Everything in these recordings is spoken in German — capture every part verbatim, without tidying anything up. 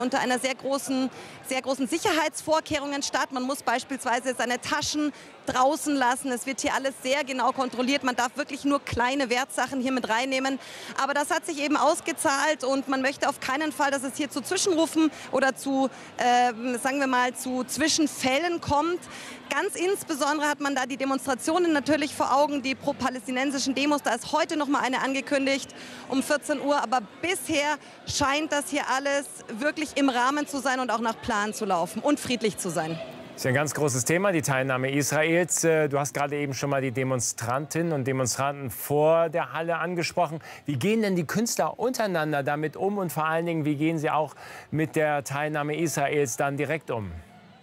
unter einer sehr großen, sehr großen Sicherheitsvorkehrungen statt. Man muss beispielsweise seine Taschen draußen lassen. Es wird hier alles sehr genau kontrolliert. Man darf wirklich nur kleine Wertsachen hier mit reinnehmen. Aber das hat sich eben ausgezahlt und man möchte auf keinen Fall, dass es hier zu Zwischenrufen oder zu, äh, sagen wir mal, zu Zwischenfällen kommt. Ganz insbesondere hat man da die Demonstrationen natürlich vor Augen, die pro-palästinensischen Demos. Da ist heute noch mal eine angekündigt um vierzehn Uhr. Aber bisher scheint das hier alles wirklich im Rahmen zu sein und auch nach Plan zu laufen und friedlich zu sein. Das ist ein ganz großes Thema, die Teilnahme Israels. Du hast gerade eben schon mal die Demonstrantinnen und Demonstranten vor der Halle angesprochen. Wie gehen denn die Künstler untereinander damit um und vor allen Dingen, wie gehen sie auch mit der Teilnahme Israels dann direkt um?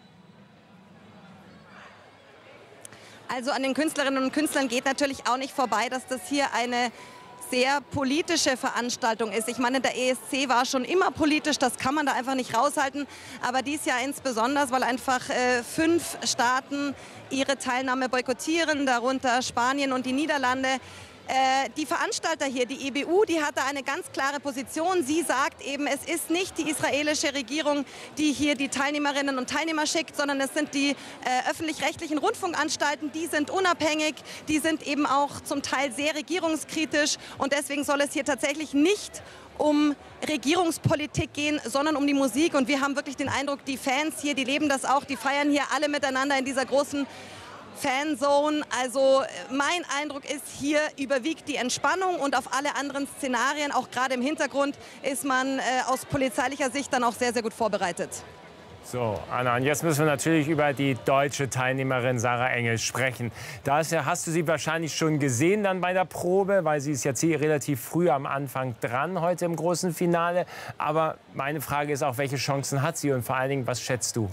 Also an den Künstlerinnen und Künstlern geht natürlich auch nicht vorbei, dass das hier eine sehr politische Veranstaltung ist. Ich meine, der E S C war schon immer politisch, das kann man da einfach nicht raushalten. Aber dies Jahr insbesondere, weil einfach äh, fünf Staaten ihre Teilnahme boykottieren, darunter Spanien und die Niederlande. Äh, die Veranstalter hier, die E B U, die hat da eine ganz klare Position. Sie sagt eben, es ist nicht die israelische Regierung, die hier die Teilnehmerinnen und Teilnehmer schickt, sondern es sind die äh, öffentlich-rechtlichen Rundfunkanstalten, die sind unabhängig, die sind eben auch zum Teil sehr regierungskritisch und deswegen soll es hier tatsächlich nicht um Regierungspolitik gehen, sondern um die Musik. Und wir haben wirklich den Eindruck, die Fans hier, die leben das auch, die feiern hier alle miteinander in dieser großen Fanzone. Also mein Eindruck ist, hier überwiegt die Entspannung und auf alle anderen Szenarien, auch gerade im Hintergrund, ist man äh, aus polizeilicher Sicht dann auch sehr, sehr gut vorbereitet. So, Anna, und jetzt müssen wir natürlich über die deutsche Teilnehmerin Sarah Engel sprechen. Da ist ja, hast du sie wahrscheinlich schon gesehen dann bei der Probe, weil sie ist jetzt hier relativ früh am Anfang dran, heute im großen Finale. Aber meine Frage ist auch, welche Chancen hat sie und vor allen Dingen, was schätzt du?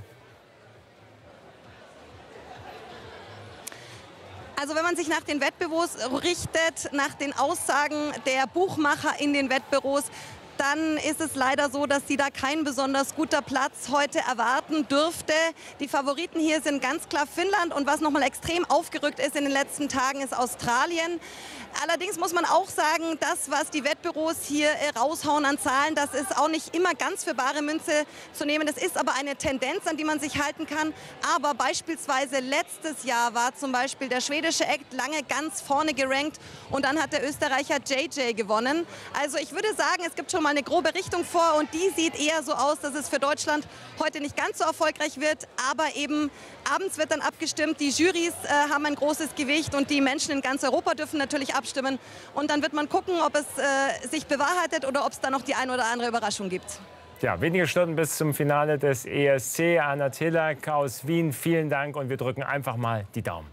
Also wenn man sich nach den Wettbüros richtet, nach den Aussagen der Buchmacher in den Wettbüros, dann ist es leider so, dass sie da kein besonders guter Platz heute erwarten dürfte. Die Favoriten hier sind ganz klar Finnland und was noch mal extrem aufgerückt ist in den letzten Tagen, ist Australien. Allerdings muss man auch sagen, das, was die Wettbüros hier raushauen an Zahlen, das ist auch nicht immer ganz für bare Münze zu nehmen. Das ist aber eine Tendenz, an die man sich halten kann. Aber beispielsweise letztes Jahr war zum Beispiel der schwedische Act lange ganz vorne gerankt und dann hat der Österreicher J J gewonnen. Also ich würde sagen, es gibt schon mal eine grobe Richtung vor und die sieht eher so aus, dass es für Deutschland heute nicht ganz so erfolgreich wird. Aber eben abends wird dann abgestimmt, die Jurys äh, haben ein großes Gewicht und die Menschen in ganz Europa dürfen natürlich abstimmen. Stimmen. Und dann wird man gucken, ob es äh, sich bewahrheitet oder ob es da noch die ein oder andere Überraschung gibt. Ja, wenige Stunden bis zum Finale des E S C. Anna Tillack aus Wien, vielen Dank und wir drücken einfach mal die Daumen.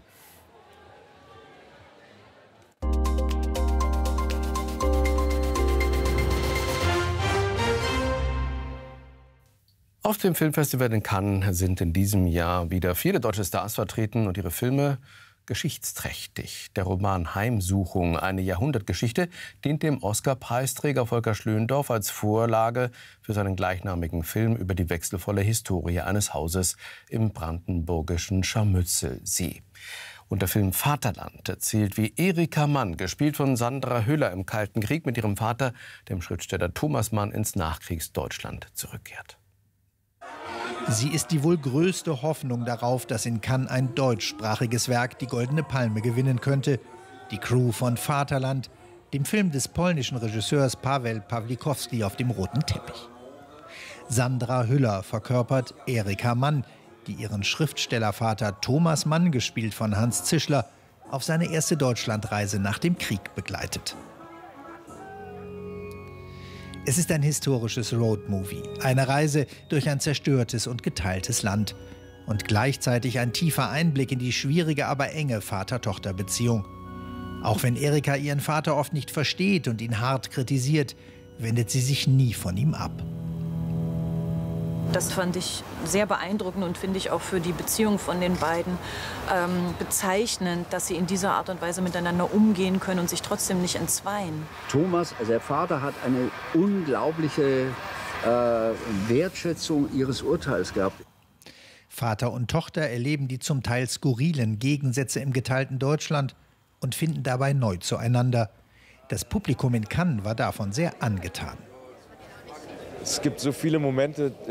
Auf dem Filmfestival in Cannes sind in diesem Jahr wieder viele deutsche Stars vertreten und ihre Filme geschichtsträchtig. Der Roman Heimsuchung, eine Jahrhundertgeschichte, dient dem Oscar-Preisträger Volker Schlöndorff als Vorlage für seinen gleichnamigen Film über die wechselvolle Historie eines Hauses im brandenburgischen Scharmützelsee. Und der Film Vaterland erzählt, wie Erika Mann, gespielt von Sandra Hüller, im Kalten Krieg mit ihrem Vater, dem Schriftsteller Thomas Mann, ins Nachkriegsdeutschland zurückkehrt. Sie ist die wohl größte Hoffnung darauf, dass in Cannes ein deutschsprachiges Werk die Goldene Palme gewinnen könnte. Die Crew von Vaterland, dem Film des polnischen Regisseurs Paweł Pawlikowski auf dem roten Teppich. Sandra Hüller verkörpert Erika Mann, die ihren Schriftstellervater Thomas Mann, gespielt von Hans Zischler, auf seine erste Deutschlandreise nach dem Krieg begleitet. Es ist ein historisches Roadmovie, eine Reise durch ein zerstörtes und geteiltes Land und gleichzeitig ein tiefer Einblick in die schwierige, aber enge Vater-Tochter-Beziehung. Auch wenn Erika ihren Vater oft nicht versteht und ihn hart kritisiert, wendet sie sich nie von ihm ab. Das fand ich sehr beeindruckend und finde ich auch für die Beziehung von den beiden ähm, bezeichnend, dass sie in dieser Art und Weise miteinander umgehen können und sich trotzdem nicht entzweien. Thomas, also der Vater, hat eine unglaubliche äh, Wertschätzung ihres Urteils gehabt. Vater und Tochter erleben die zum Teil skurrilen Gegensätze im geteilten Deutschland und finden dabei neu zueinander. Das Publikum in Cannes war davon sehr angetan. Es gibt so viele Momente